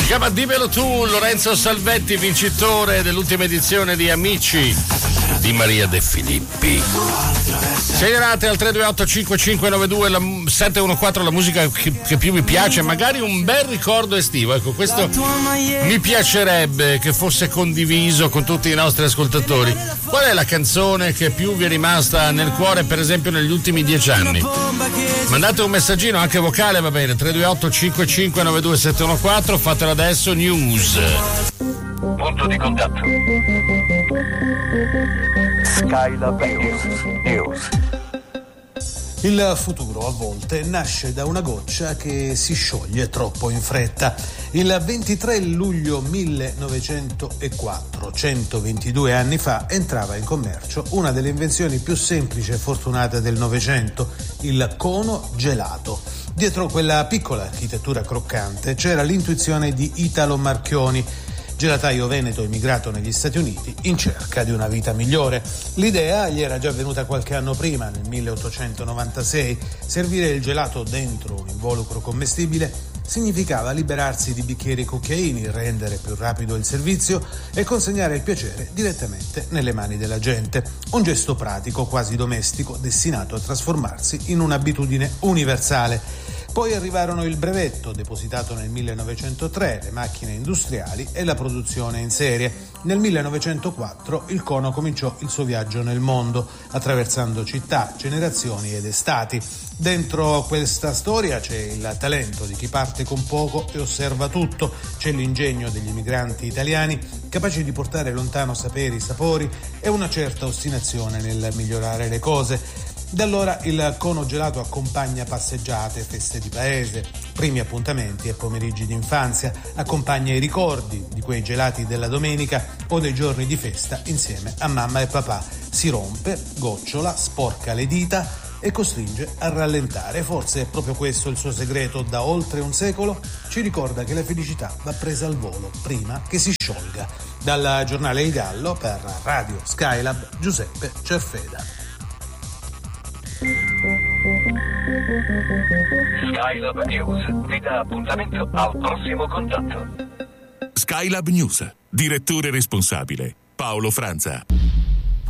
Si chiama Dimmelo tu, Lorenzo Salvetti, vincitore dell'ultima edizione di Amici di Maria De Filippi. Segnalate al 328 5592 714 la musica che più vi piace, magari un bel ricordo estivo. Ecco, questo mi piacerebbe che fosse condiviso con tutti i nostri ascoltatori. Qual è la canzone che più vi è rimasta nel cuore, per esempio negli ultimi 10 anni? Mandate un messaggino anche vocale, va bene, 328 5592 714, fatelo adesso. News. Punto di contatto. Skylab News. Il futuro a volte nasce da una goccia che si scioglie troppo in fretta. Il 23 luglio 1904, 122 anni fa, entrava in commercio una delle invenzioni più semplici e fortunate del Novecento, il cono gelato. Dietro quella piccola architettura croccante c'era l'intuizione di Italo Marchioni, gelataio veneto emigrato negli Stati Uniti in cerca di una vita migliore. L'idea gli era già venuta qualche anno prima, nel 1896. Servire il gelato dentro un involucro commestibile significava liberarsi di bicchieri e cucchiaini, rendere più rapido il servizio e consegnare il piacere direttamente nelle mani della gente. Un gesto pratico, quasi domestico, destinato a trasformarsi in un'abitudine universale. Poi arrivarono il brevetto, depositato nel 1903, le macchine industriali e la produzione in serie. Nel 1904 il cono cominciò il suo viaggio nel mondo, attraversando città, generazioni ed estati. Dentro questa storia c'è il talento di chi parte con poco e osserva tutto, c'è l'ingegno degli emigranti italiani capaci di portare lontano saperi, sapori e una certa ostinazione nel migliorare le cose. Da allora il cono gelato accompagna passeggiate, feste di paese, primi appuntamenti e pomeriggi d'infanzia, accompagna i ricordi di quei gelati della domenica o dei giorni di festa insieme a mamma e papà. Si rompe, gocciola, sporca le dita e costringe a rallentare. Forse è proprio questo il suo segreto. Da oltre un secolo ci ricorda che la felicità va presa al volo prima che si sciolga. Dal giornale Il Gallo per Radio Skylab, Giuseppe Cerfeda. Skylab News vi dà appuntamento al prossimo contatto. Skylab News, direttore responsabile Paolo Franza.